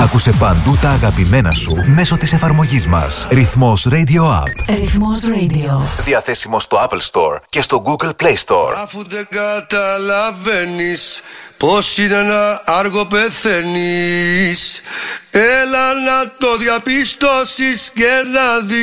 Άκουσε παντού τα αγαπημένα σου μέσω της εφαρμογής μας. Ρυθμός Radio App. Ρυθμός Radio. Διαθέσιμο στο Apple Store και στο Google Play Store. Αφού δεν καταλαβαίνεις πως είναι ένα άργο πεθαίνεις, έλα να το διαπιστώσεις και να δεις